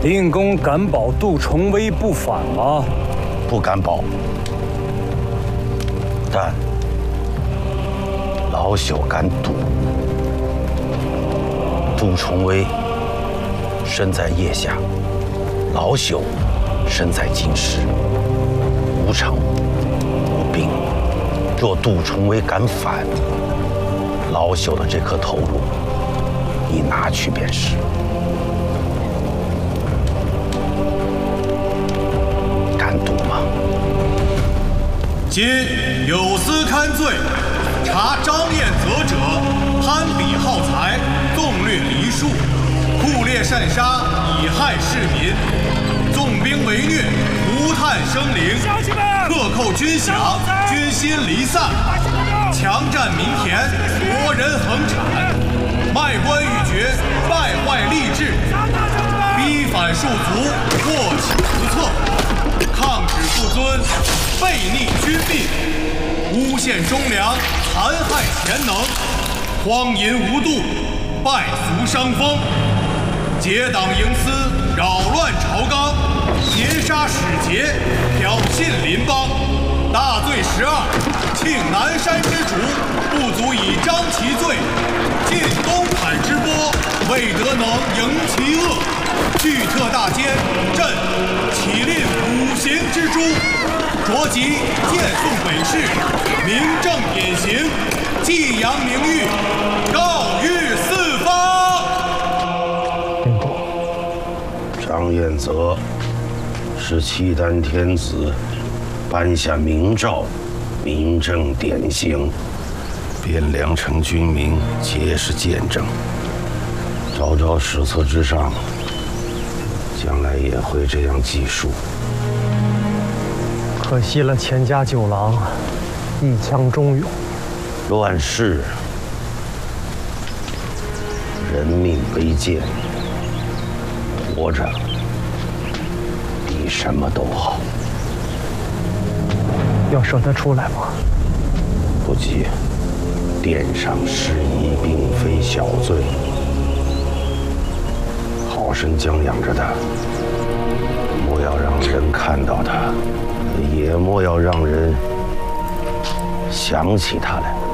令公敢保杜重威不反吗？ 不敢保，但老朽敢赌。杜重威身在腋下，老朽身在京师，无城无兵。若杜重威敢反，老朽的这颗头颅，你拿去便是。敢赌吗？ 今有司勘罪，查张彦泽者，攀比好财，纵掠梨树，酷猎擅杀，以害市民，纵兵为虐，涂炭生灵，克扣军饷，军心离散，强占民田，夺人恒产，卖官鬻爵，败坏吏治，逼反庶族，祸起无策，抗旨不遵，悖逆君命，诬陷忠良，残害贤能，荒淫无度，败俗伤风，结党营私，扰乱朝纲，劫杀使节，挑衅邻邦，大罪12，庆南山之主，不足以彰其罪；尽东海之波，未得能迎其恶。拒特大奸，朕起令5刑之诛，着即荐送北市，明正典刑，祭扬名誉，告谕四方。 张彦泽是契丹天子颁下明诏，明正典刑，汴梁城军民皆是见证。昭昭史册之上，将来也会这样记述。 可惜了钱家九郎，一腔忠勇。 乱世，人命卑贱，活着比什么都好。 要舍得出来吗？ 不急，殿上事宜并非小罪，好生将养着他，莫要让人看到他，也莫要让人想起他来。